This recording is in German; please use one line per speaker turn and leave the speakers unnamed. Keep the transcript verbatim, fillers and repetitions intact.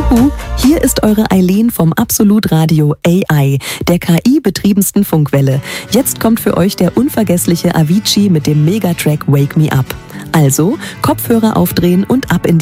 Juhu, hier ist eure Eileen vom Absolut Radio A I, der K I-betriebensten Funkwelle. Jetzt kommt für euch der unvergessliche Avicii mit dem Megatrack Wake Me Up. Also, Kopfhörer aufdrehen und ab in die